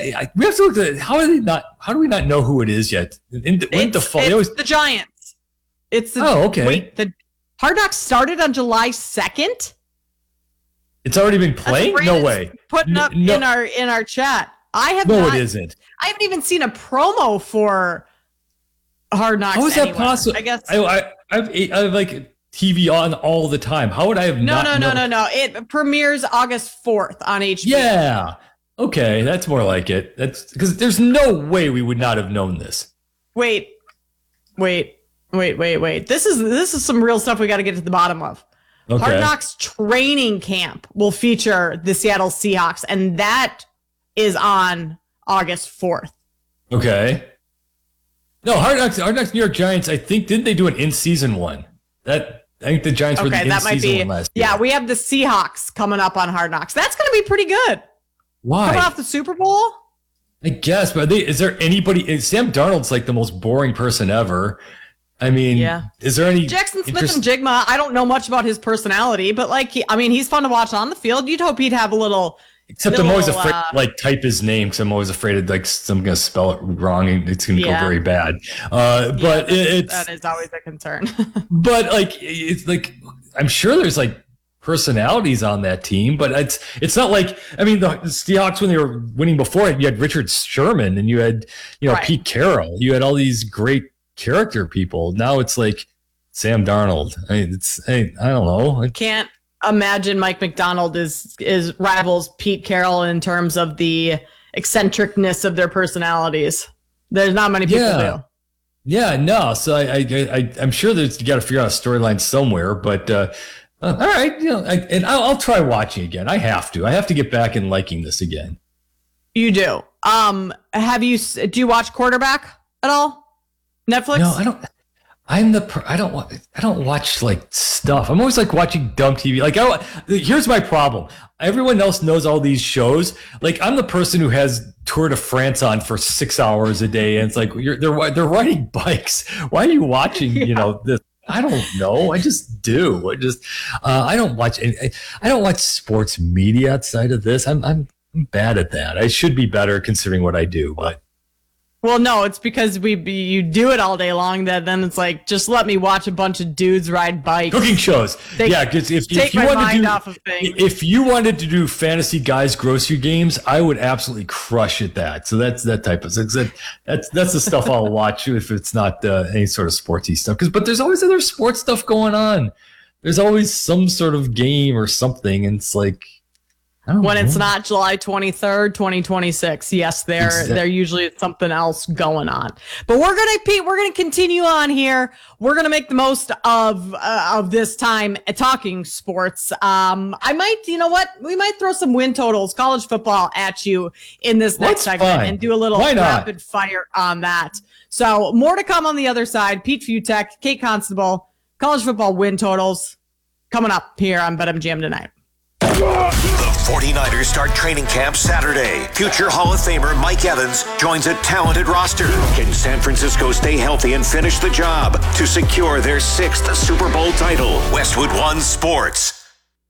we have to look at how do we not know who it is yet? It's the Giants. Okay. Wait, the Hard Knocks started on July 2nd. It's already been playing? No way. Putting up in our chat. It isn't. I haven't even seen a promo for Hard Knocks. How is that possible? I guess I have like TV on all the time. How would I have No. It premieres August 4th on HBO. Yeah. Okay, that's more like it. That's because there's no way we would not have known this. Wait. This is some real stuff we got to get to the bottom of. Okay. Hard Knocks training camp will feature the Seattle Seahawks, and that is on August 4th. Okay. No, Hard Knocks New York Giants, I think, didn't they do an in-season one? I think the Giants were the in-season one last year. Yeah, we have the Seahawks coming up on Hard Knocks. That's going to be pretty good. Why? Coming off the Super Bowl? I guess, but is there anybody? Sam Darnold's like the most boring person ever. I mean, Is there any Jackson Smith and Jigma? I don't know much about his personality, but he's fun to watch on the field. You'd hope he'd have a little. Except I'm always afraid to type his name because I'm always afraid of I'm going to spell it wrong and it's going to go very bad. But that is always a concern. But it's like I'm sure there's personalities on that team, but it's not like, I mean, the Seahawks, when they were winning before it, you had Richard Sherman and you had Pete Carroll, you had all these great character people. Now it's like Sam Darnold. I don't know. I can't imagine Mike McDonald is rivals Pete Carroll in terms of the eccentricness of their personalities. There's not many people do. Yeah, no. So I'm sure you got to figure out a storyline somewhere, but all right, I'll try watching again. I have to get back and liking this again. You do. Do you watch Quarterback at all? Netflix? No, I don't. I don't watch stuff. I'm always watching dumb TV. Here's my problem. Everyone else knows all these shows. I'm the person who has Tour de France on for 6 hours a day, and it's they're riding bikes. Why are you watching? This. I don't know. I just do. I don't watch sports media outside of this. I'm bad at that. I should be better considering what I do, but. Well, no, it's because you do it all day long. That then it's just let me watch a bunch of dudes ride bikes. Cooking shows, because if you wanted to do fantasy guys grocery games, I would absolutely crush at that. So that's that type of that's the stuff I'll watch if it's not any sort of sportsy stuff. But there's always other sports stuff going on. There's always some sort of game or something, and it's it's not July 23rd, 2026. Yes, there usually is something else going on. But we're gonna continue on here. We're gonna make the most of this time talking sports. I might, we might throw some win totals, college football at you in this next segment and do a little rapid fire on that. So more to come on the other side. Pete Futek, Kate Constable, college football win totals coming up here on BetMGM tonight. The 49ers start training camp Saturday. Future Hall of Famer Mike Evans joins a talented roster. Can San Francisco stay healthy and finish the job to secure their 6th Super Bowl title? Westwood One Sports.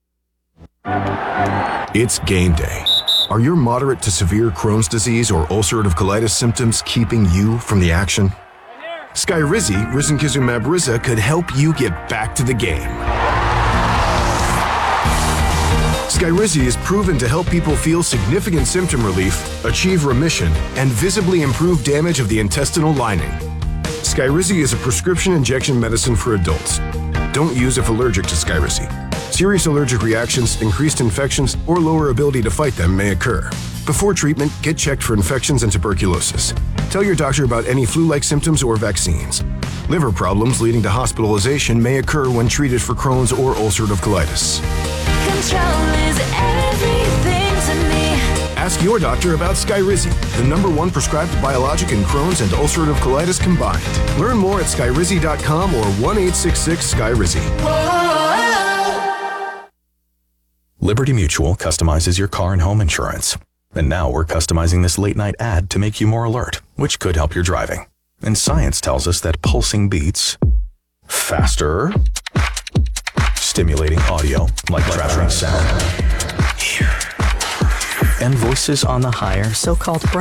It's game day. Are your moderate to severe Crohn's disease or ulcerative colitis symptoms keeping you from the action? Skyrizi, risankizumab Riza, could help you get back to the game. Skyrizi is proven to help people feel significant symptom relief, achieve remission, and visibly improve damage of the intestinal lining. Skyrizi is a prescription injection medicine for adults. Don't use if allergic to Skyrizi. Serious allergic reactions, increased infections, or lower ability to fight them may occur. Before treatment, get checked for infections and tuberculosis. Tell your doctor about any flu-like symptoms or vaccines. Liver problems leading to hospitalization may occur when treated for Crohn's or ulcerative colitis. Control is everything to me. Ask your doctor about Skyrizi, the #1 prescribed biologic in Crohn's and ulcerative colitis combined. Learn more at skyrizi.com or 1-866-SKYRIZI. Liberty Mutual customizes your car and home insurance. And now we're customizing this late-night ad to make you more alert, which could help your driving. And science tells us that pulsing beats faster, stimulating audio like traveling sound, and voices on the higher so-called